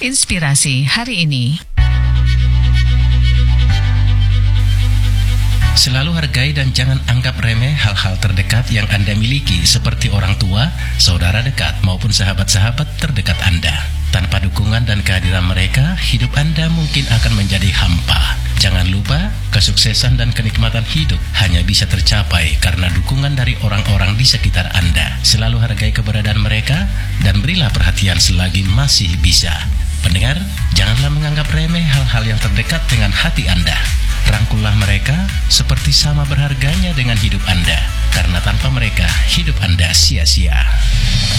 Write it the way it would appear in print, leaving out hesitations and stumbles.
Inspirasi hari ini. Selalu hargai dan jangan anggap remeh hal-hal terdekat yang Anda miliki seperti orang tua, saudara dekat maupun sahabat-sahabat terdekat Anda. Tanpa dukungan dan kehadiran mereka, hidup Anda mungkin akan menjadi hampa. Jangan lupa, kesuksesan dan kenikmatan hidup hanya bisa tercapai karena dukungan dari orang-orang di sekitar Anda. Selalu hargai keberadaan mereka dan berilah perhatian selagi masih bisa. Pendengar, janganlah menganggap remeh hal-hal yang terdekat dengan hati Anda. Rangkullah mereka seperti sama berharganya dengan hidup Anda, karena tanpa mereka hidup Anda sia-sia.